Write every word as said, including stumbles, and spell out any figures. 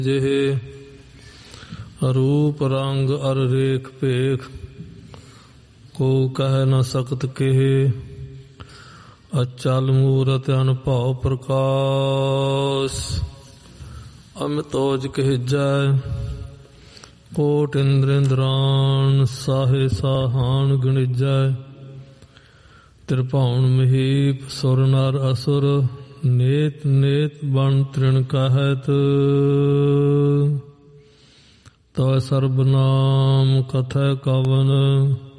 ਜਿਹੇ ਰੂਪ ਰੰਗ ਅਰ ਰੇਖ ਭੇਖ, ਕੋ ਕਹਿ ਨ ਸਕਤ ਕਹੇ। ਅਚਲ ਮੂਰਤ ਅਨਭਉ ਪ੍ਰਕਾਸ਼, ਅਮਿਤੋਜ ਕਹਿਜੈ। ਕੋਟ ਇੰਦਰ ਇੰਦਰਾਨ, ਸਾਹੇ ਸਾਹਾਨ ਗਣਿਜੈ। ਤ੍ਰਿਭੁਵਨ ਮਹੀਪ ਸੁਰ ਨਰ ਅਸੁਰ, ਨੇਤ ਨੇਤ ਬਨ ਤ੍ਰਿਣ ਕਹਿਤ। ਤੈ ਸਰਬ ਨਾਮ ਕਥੈ ਕਵਨ,